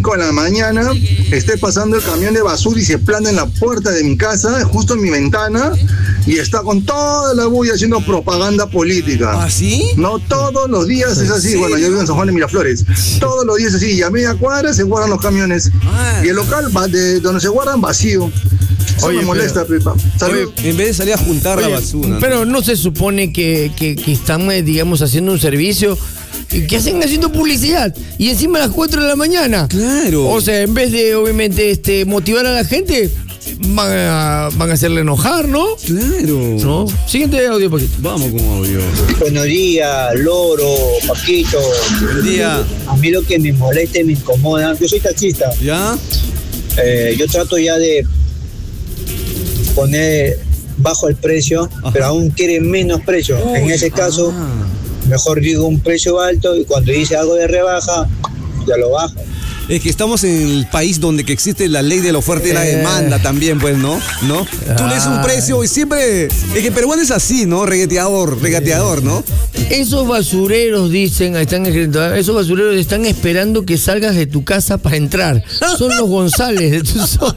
5 de la mañana esté pasando el camión de basura y se planta en la puerta de mi casa, justo en mi ventana, y está con toda la bulla haciendo propaganda política. ¿Ah, sí? No, todos los días es así. Bueno, yo vivo en San Juan de Miraflores. Todos los días es así, y a media cuadra se guardan los camiones. Y el local va de donde se guardan vacío. Eso me molesta, Pepa. Oye, en vez de salir a juntar la basura. Pero no se supone que están, digamos, haciendo un servicio. Que hacen haciendo publicidad y encima a las 4 de la mañana. Claro. O sea, en vez de, obviamente, motivar a la gente, van a hacerle enojar, ¿no? Claro. ¿No? Siguiente audio, Paquito. Vamos con audio. Buenos días, Loro, Paquito. Buen día. A mí lo que me molesta y me incomoda, yo soy taxista. ¿Ya? Yo trato ya de poner bajo el precio, pero aún quieren menos precio. En ese caso, mejor digo un precio alto y cuando dice algo de rebaja, ya lo bajo. Es que estamos en el país donde que existe la ley de la oferta y la demanda también, pues, ¿no? Tú lees un precio y siempre... Es que el peruano es así, ¿no? Regateador, ¿no? Esos basureros dicen, esos basureros están esperando que salgas de tu casa para entrar. Son los González de tu zona.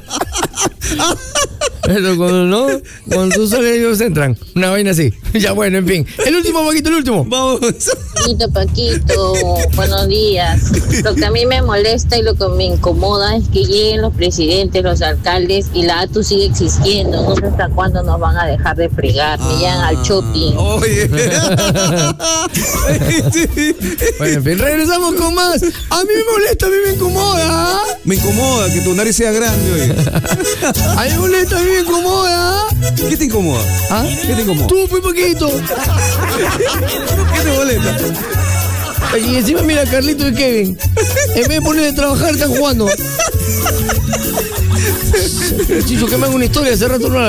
Pero cuando tú sales ellos entran. Una vaina así. Ya bueno, en fin. El último, Paquito, el último. Vamos. Paquito, buenos días. Lo que a mí me molesta y lo que me incomoda es que lleguen los presidentes, los alcaldes y la ATU sigue existiendo. No sé hasta cuándo nos van a dejar de fregar. Me llegan al shopping. Oye. Bueno, en fin, regresamos con más. A mí me molesta, a mí me incomoda. Me incomoda que tu nariz sea grande, oye. A mí me molesta, a mí me incomoda. ¿Qué te incomoda? ¿Ah? ¿Qué te incomoda? Tú, pues, Paquito. ¿Qué te molesta? Y encima mira a Carlito y Kevin. En vez de poner a trabajar, están jugando. Chicho, que me haga una historia, hace rato no la